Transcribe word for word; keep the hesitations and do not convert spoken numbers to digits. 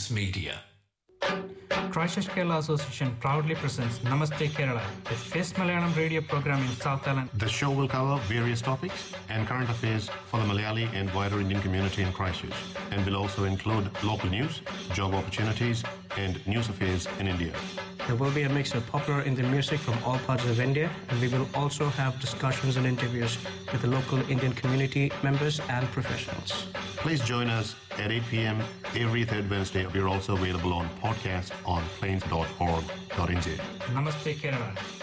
Plains Media. Christchurch Kerala Association proudly presents Namaste Kerala, the first Malayalam radio program in South Island. The show will cover various topics and current affairs for the Malayali and wider Indian community in Christchurch, and will also include local news, job opportunities, and news affairs in India. There will be a mix of popular Indian music from all parts of India, and we will also have discussions and interviews with the local Indian community members and professionals. Please join us at eight p.m. every third Wednesday. We are also available on podcast on plains dot org dot n j. Namaste Kerala.